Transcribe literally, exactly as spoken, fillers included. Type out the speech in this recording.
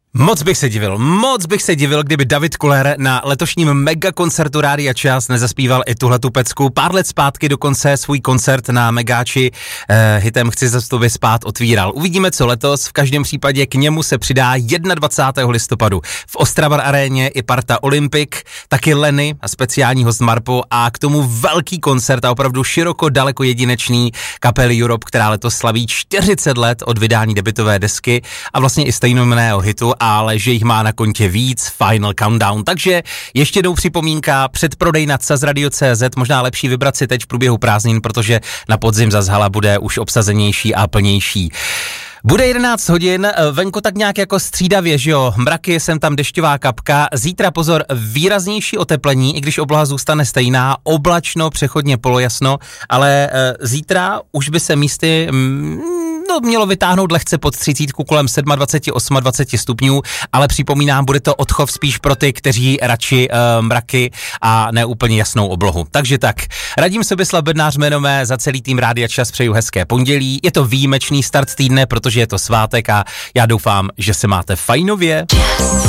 Moc bych se divil, moc bych se divil, kdyby David Kuller na letošním megakoncertu Rádia Čas nezaspíval i tuhletu pecku. Pár let zpátky dokonce svůj koncert na Megáči eh, hitem Chci za tobě spát otvíral. Uvidíme, co letos, v každém případě k němu se přidá dvacátého prvního listopadu. V Ostravar aréně i parta Olympic, taky Lenny a speciální host Marpo a k tomu velký koncert a opravdu široko daleko jedinečný kapely Europe, která letos slaví čtyřicet let od vydání debutové desky a vlastně i stejnojmenného hitu, ale že jich má na kontě víc, Final Countdown. Takže ještě jednou připomínka, předprodej na cazradio tečka cé zet, možná lepší vybrat si teď v průběhu prázdnin, protože na podzim zas hala bude už obsazenější a plnější. Bude jedenáct hodin, venku tak nějak jako střídavě, že jo, mraky, sem tam dešťová kapka, zítra pozor, výraznější oteplení, i když obloha zůstane stejná, oblačno, přechodně polojasno, ale e, zítra už by se místy mm, no, mělo vytáhnout lehce pod třicítku kolem dvacet sedm dvacet osm stupňů, ale připomínám, bude to odchov spíš pro ty, kteří radši e, mraky a ne úplně jasnou oblohu. Takže tak, radím Sobislav Bednář jméno mé, za celý tým Rádia Čas přeju hezké pondělí, je to výjimečný start týdne, protože že je to svátek a já doufám, že se máte fajnově.